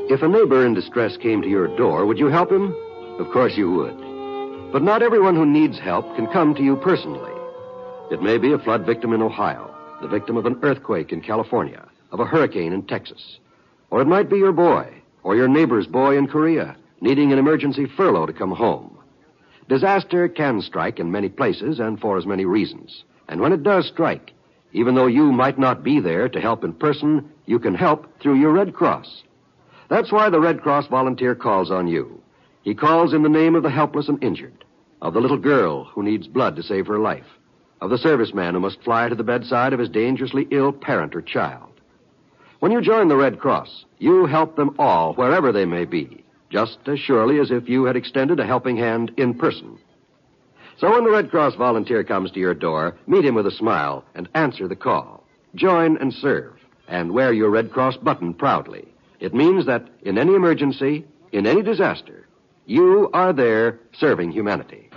If a neighbor in distress came to your door, would you help him? Of course you would. But not everyone who needs help can come to you personally. It may be a flood victim in Ohio, the victim of an earthquake in California, of a hurricane in Texas. Or it might be your boy, or your neighbor's boy in Korea, needing an emergency furlough to come home. Disaster can strike in many places and for as many reasons. And when it does strike, even though you might not be there to help in person, you can help through your Red Cross. That's why the Red Cross volunteer calls on you. He calls in the name of the helpless and injured, of the little girl who needs blood to save her life, of the serviceman who must fly to the bedside of his dangerously ill parent or child. When you join the Red Cross, you help them all wherever they may be, just as surely as if you had extended a helping hand in person. So when the Red Cross volunteer comes to your door, meet him with a smile and answer the call. Join and serve, and wear your Red Cross button proudly. It means that in any emergency, in any disaster, you are there serving humanity.